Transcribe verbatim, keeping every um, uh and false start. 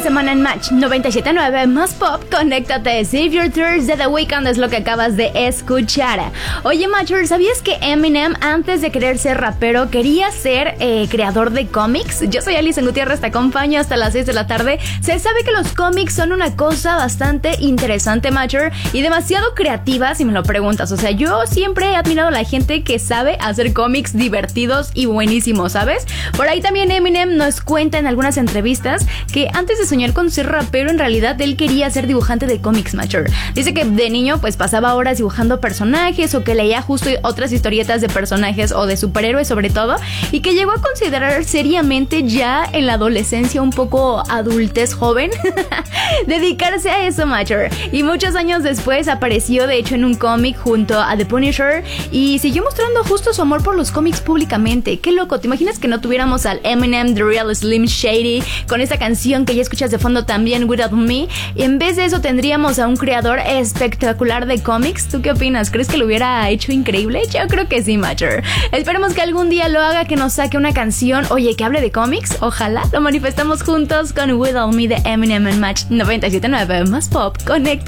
semana en Match noventa y siete punto nueve más pop, conéctate. Save Your Tears de The Weeknd es lo que acabas de escuchar. Oye, Matcher, ¿sabías que Eminem, antes de querer ser rapero, quería ser eh, creador de cómics? Yo soy Alison Gutiérrez, te acompaño hasta las seis de la tarde. Se sabe que los cómics son una cosa bastante interesante, Matcher, y demasiado creativa, si me lo preguntas. O sea, yo siempre he admirado a la gente que sabe hacer cómics divertidos y buenísimos, ¿sabes? Por ahí también Eminem nos cuenta en algunas entrevistas que antes de soñar con ser rapero, en realidad él quería ser dibujante de cómics, Matcher. Dice que de niño pues pasaba horas dibujando personajes o que leía justo otras historietas de personajes o de superhéroes sobre todo, y que llegó a considerar seriamente ya en la adolescencia, un poco adultez joven, dedicarse a eso, Matcher. Y muchos años después apareció de hecho en un cómic junto a The Punisher y siguió mostrando justo su amor por los cómics públicamente. Qué loco, ¿te imaginas que no tuviéramos al Eminem, The Real Slim Shady, con esta canción que ya escuchas de fondo también, Without Me? Y en vez de eso tendríamos a un creador espectacular de cómics. ¿Tú qué opinas? ¿Crees que lo hubiera hecho increíble? Yo creo que sí, Matcher. Esperemos que algún día lo haga, que nos saque una canción, oye, que hable de cómics. Ojalá lo manifestamos juntos con Without Me de Eminem en Match noventa y siete punto nueve más pop. Conecta.